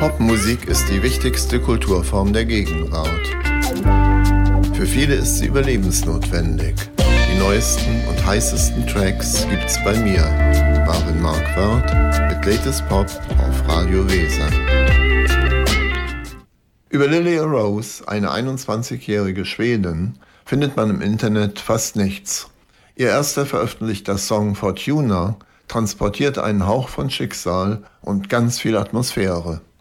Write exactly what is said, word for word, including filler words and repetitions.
Popmusik ist die wichtigste Kulturform der Gegenwart. Für viele ist sie überlebensnotwendig. Die neuesten und heißesten Tracks gibt's bei mir, Marvin Marquardt, mit Latest Pop auf Radio Weser. Über Lilia Rose, eine einundzwanzigjährige Schwedin, findet man im Internet fast nichts. Ihr erster veröffentlichter Song Fortuna transportiert einen Hauch von Schicksal und ganz viel Atmosphäre.